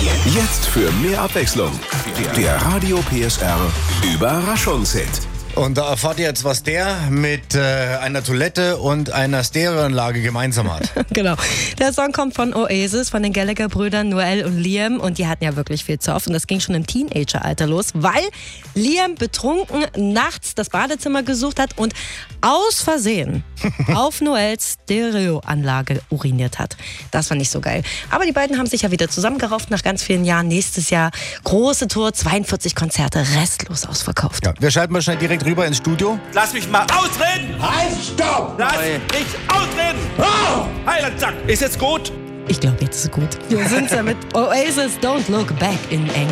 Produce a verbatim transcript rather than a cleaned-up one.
Jetzt für mehr Abwechslung. Der Radio P S R Überraschungshit. Und da erfahrt ihr jetzt, was der mit äh, einer Toilette und einer Stereoanlage gemeinsam hat. Genau. Der Song kommt von Oasis, von den Gallagher-Brüdern Noel und Liam. Und die hatten ja wirklich viel Zoff. Und das ging schon im Teenageralter los, weil Liam betrunken nachts das Badezimmer gesucht hat und aus Versehen auf Noels Stereoanlage uriniert hat. Das war nicht so geil. Aber die beiden haben sich ja wieder zusammengerauft nach ganz vielen Jahren. Nächstes Jahr große Tour, zweiundvierzig Konzerte, restlos ausverkauft. Ja, wir schalten mal schnell direkt rüber ins Studio. Lass mich mal ausreden! Halt, stopp! Lass mich ausreden! Oh! Heilandsack, ist jetzt gut? Ich glaube, jetzt ist es gut. Wir sind ja mit Oasis, Don't Look Back in Anger.